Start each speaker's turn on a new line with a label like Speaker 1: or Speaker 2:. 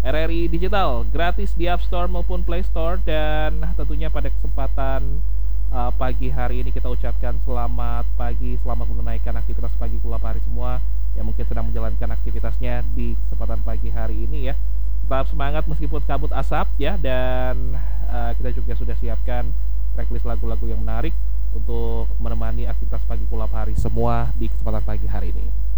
Speaker 1: RRI Digital, gratis di App Store maupun Play Store. Dan tentunya pada kesempatan pagi hari ini kita ucapkan selamat pagi, selamat menunaikan aktivitas pagi kulap hari semua yang mungkin sedang menjalankan aktivitasnya di kesempatan pagi hari ini ya. Tetap semangat meskipun kabut asap ya, dan kita juga sudah siapkan tracklist lagu-lagu yang menarik untuk menemani aktivitas pagi kulap hari semua di kesempatan pagi hari ini.